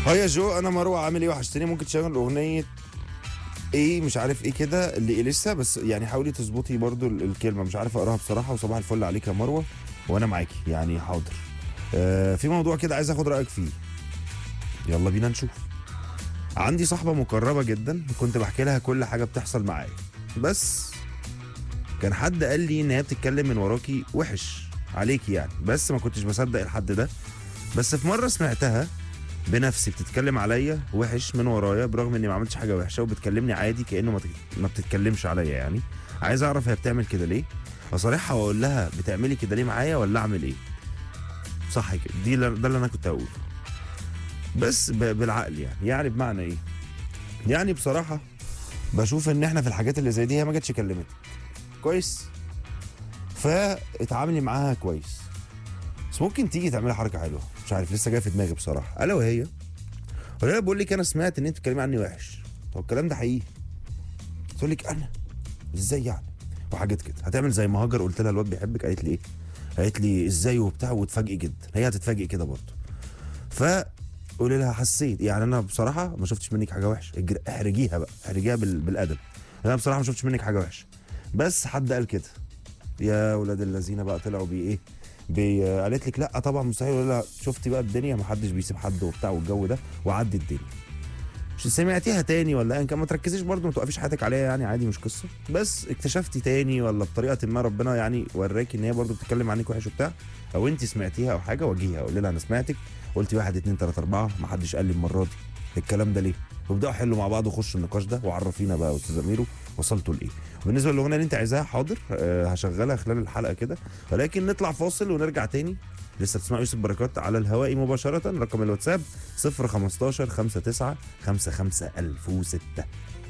هاي يا جو، انا مروه، عامل ايه؟ وحشتني. ممكن تشغل اغنيه ايه مش عارف ايه كده اللي لسه، بس يعني حاولي تظبطي برضو الكلمه، مش عارف اقراها بصراحه. وصباح الفل عليك يا مروه، وانا معاكي يعني. حاضر. في موضوع كده عايز اخد رايك فيه، يلا بينا نشوف. عندي صاحبه مقربه جدا، كنت بحكي لها كل حاجه بتحصل معايا، بس كان حد قال لي ان هي بتتكلم من وراكي وحش عليكي يعني، بس ما كنتش بصدق الحد ده. بس في مره سمعتها بنفسي بتتكلم عليا وحش من ورايا، برغم اني ما عملتش حاجه وحشه، وبتكلمني عادي كانه ما بتتكلمش عليا يعني. عايز اعرف هي بتعمل كده ليه، اصارحها واقول لها بتعملي كده ليه معايا، ولا اعمل ايه؟ صح كده، ده اللي انا كنت هقوله، بس بالعقل يعني بمعنى ايه؟ يعني بصراحه بشوف ان احنا في الحاجات اللي زي دي هي ما جاتش كلمتك كويس، فاتعاملي معاها كويس. بس ممكن تيجي تعملي حركه حلوه، مش عارف لسه جايه في دماغي بصراحه، الا وهي ولا بقول لك انا سمعت ان انت بتتكلمي عني وحش، طب الكلام ده حقيقي؟ تقول لك انا ازاي يعني، وحاجات كده. هتعمل زي ما هاجر قلت لها الواد بيحبك، قالت لي ايه؟ قالت لي ازاي وبتاع، وتفاجئ جدا، هي هتتفاجئ كده برضه. فقولي لها حسيت يعني انا بصراحه ما شفتش منك حاجه وحشه، احرجيها بقى، احرجيها بالادب. انا بصراحه ما شفتش منك حاجه وحشه، بس حد قال كده. يا ولاد الذين بقى طلعوا بيه ايه، قالت لك لا طبعا مستحيل، ولا لا شفتي بقى الدنيا ما حدش بيسيب حد وبتاع والجو ده، وعدي الدنيا. مش سمعتيها تاني ولا ان كان، ما تركزيش برضه، ما توقفيش حياتك عليها يعني، عادي مش قصه. بس اكتشفتي تاني ولا بطريقه ما ربنا يعني وراكي ان هي برضه بتتكلم عنك وحش وبتاع، او انت سمعتيها او حاجه، واجهيها قولي لها انا سمعتك قلتي 1 2 3 4، ما حدش قال لي المره دي الكلام ده ليه، وابداوا حلوا مع بعض وخشوا النقاش ده، وعرفينا بقى يا استاذ اميرو وصلتوا لايه. وبالنسبه للاغنيه اللي انت عايزاها، حاضر هشغلها خلال الحلقه كده، ولكن نطلع فاصل ونرجع تاني. لسه بتسمعوا يوسف بركات على الهواء مباشره. رقم الواتساب 015 59 55 1006.